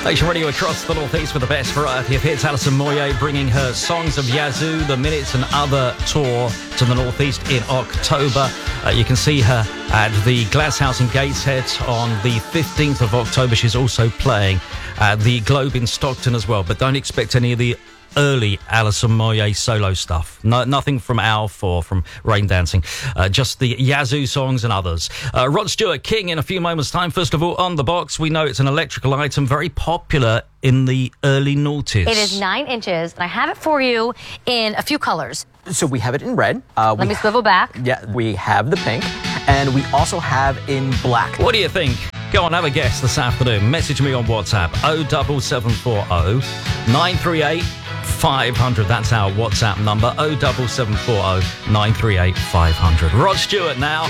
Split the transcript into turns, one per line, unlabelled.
Nation Radio across the Northeast with the best variety of hits. Alison Moyet bringing her Songs of Yazoo, The Minutes and Other tour to the Northeast in October. You can see her at the Glasshouse in Gateshead on the 15th of October. She's also playing at the Globe in Stockton as well. But don't expect any of the early Alison Moyet solo stuff. No, nothing from Alf or from Rain Dancing. Just the Yazoo songs and others. Rod Stewart, King, in a few moments' time. First of all, on the box, we know it's an electrical item, very popular in the early noughties.
It is 9 inches, and I have it for you in a few colors.
So we have it in red.
Let me swivel back.
Yeah, we have the pink, and we also have in black.
What do you think? Go on, have a guess this afternoon. Message me on WhatsApp, 07740 938 500. That's our WhatsApp number, 07740 938 500. Rod Stewart now.